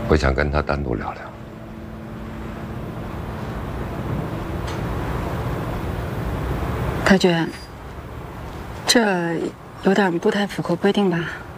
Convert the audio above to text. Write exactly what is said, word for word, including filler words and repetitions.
我想跟他单独聊聊。 大娟，这有点不太符合规定吧？